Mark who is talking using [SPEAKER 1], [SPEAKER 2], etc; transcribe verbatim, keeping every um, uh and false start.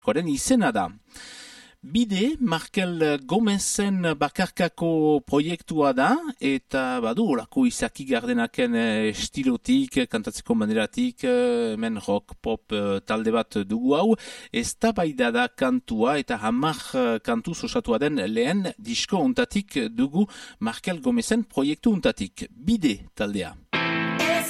[SPEAKER 1] koren izena da. Bide, Markel Gomezen bakarkako proiektua da, eta badu orako izaki gardenaken estilotik, kantatzeko maneratik, hemen rock, pop talde bat dugu hau, ez da baida da kantua eta hamar kantu osatua den lehen disko untatik dugu Markel Gomezen proiektu untatik. Bide taldea.